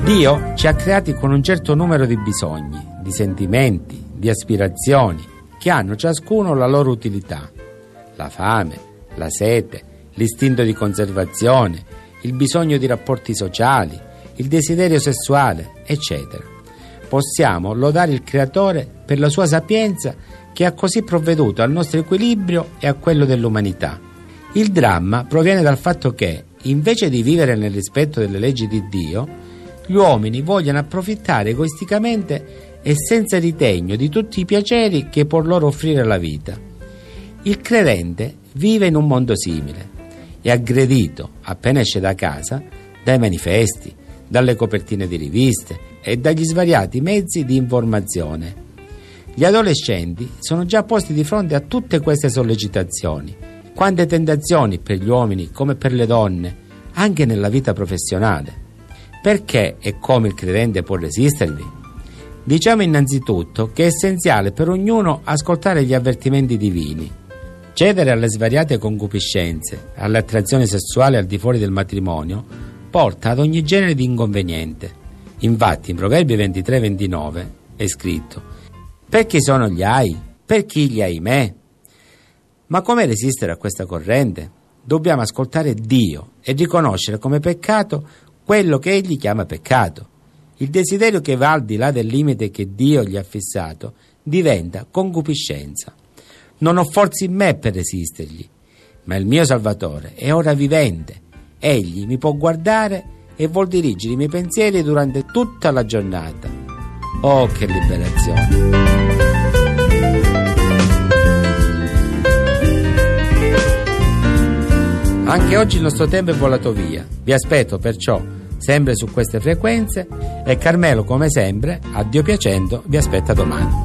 Dio ci ha creati con un certo numero di bisogni, di sentimenti, di aspirazioni, che hanno ciascuno la loro utilità. La fame, la sete, l'istinto di conservazione, il bisogno di rapporti sociali, il desiderio sessuale, eccetera. Possiamo lodare il Creatore per la sua sapienza che ha così provveduto al nostro equilibrio e a quello dell'umanità. Il dramma proviene dal fatto che, invece di vivere nel rispetto delle leggi di Dio, gli uomini vogliono approfittare egoisticamente e senza ritegno di tutti i piaceri che può loro offrire la vita. Il credente vive in un mondo simile, è aggredito appena esce da casa dai manifesti, dalle copertine di riviste e dagli svariati mezzi di informazione. Gli adolescenti sono già posti di fronte a tutte queste sollecitazioni. Quante tentazioni per gli uomini come per le donne, anche nella vita professionale. Perché e come il credente può resistervi? Diciamo innanzitutto che è essenziale per ognuno ascoltare gli avvertimenti divini. Cedere alle svariate concupiscenze, alle attrazioni sessuali al di fuori del matrimonio, porta ad ogni genere di inconveniente. Infatti in Proverbi 23-29 è scritto: per chi sono gli ai? Per chi gli ahimè? Ma come resistere a questa corrente? Dobbiamo ascoltare Dio e riconoscere come peccato quello che Egli chiama peccato. Il desiderio che va al di là del limite che Dio gli ha fissato diventa concupiscenza. Non ho forze in me per resistergli, ma il mio Salvatore è ora vivente. Egli mi può guardare e vuol dirigere i miei pensieri durante tutta la giornata. Oh, che liberazione! Anche oggi il nostro tempo è volato via. Vi aspetto perciò sempre su queste frequenze e Carmelo, come sempre, a Dio piacendo, vi aspetta domani.